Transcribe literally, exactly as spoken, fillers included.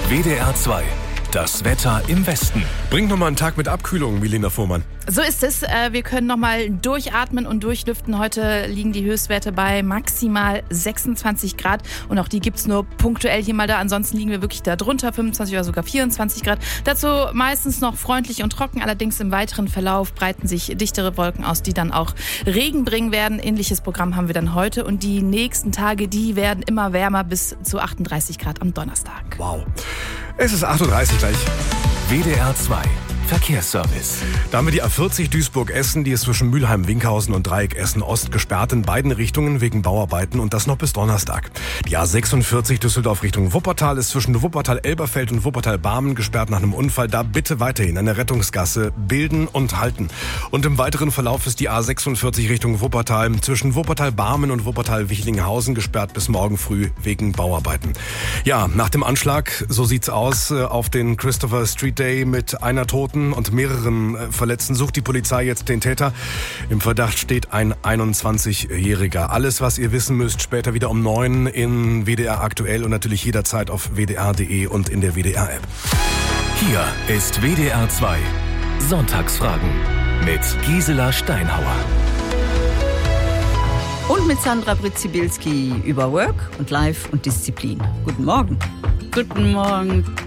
W D R zwei. Das Wetter im Westen. Bringt nochmal einen Tag mit Abkühlung, Milena Fuhrmann. So ist es. Wir können nochmal durchatmen und durchlüften. Heute liegen die Höchstwerte bei maximal sechsundzwanzig Grad. Und auch die gibt es nur punktuell hier mal da. Ansonsten liegen wir wirklich da drunter, fünfundzwanzig oder sogar vierundzwanzig Grad. Dazu meistens noch freundlich und trocken. Allerdings im weiteren Verlauf breiten sich dichtere Wolken aus, die dann auch Regen bringen werden. Ähnliches Programm haben wir dann heute. Und die nächsten Tage, die werden immer wärmer bis zu achtunddreißig Grad am Donnerstag. Wow. Es ist acht Uhr dreißig gleich. W D R zwei. Verkehrsservice. Da haben wir die A vierzig Duisburg-Essen, die ist zwischen Mülheim-Winkhausen und Dreieck Essen-Ost gesperrt in beiden Richtungen wegen Bauarbeiten und das noch bis Donnerstag. Die A sechsundvierzig Düsseldorf Richtung Wuppertal ist zwischen Wuppertal-Elberfeld und Wuppertal-Barmen gesperrt nach einem Unfall. Da bitte weiterhin eine Rettungsgasse bilden und halten. Und im weiteren Verlauf ist die A sechsundvierzig Richtung Wuppertal zwischen Wuppertal-Barmen und Wuppertal-Wichlinghausen gesperrt bis morgen früh wegen Bauarbeiten. Ja, nach dem Anschlag, so sieht's aus, auf den Christopher Street Day mit einer Toten und mehreren Verletzten sucht die Polizei jetzt den Täter. Im Verdacht steht ein einundzwanzigjähriger. Alles, was ihr wissen müsst, später wieder um neun in W D R aktuell und natürlich jederzeit auf w d r punkt d e und in der W D R App. Hier ist W D R zwei. Sonntagsfragen mit Gisela Steinhauer. Und mit Sandra Britzibilski über Work und Life und Disziplin. Guten Morgen. Guten Morgen.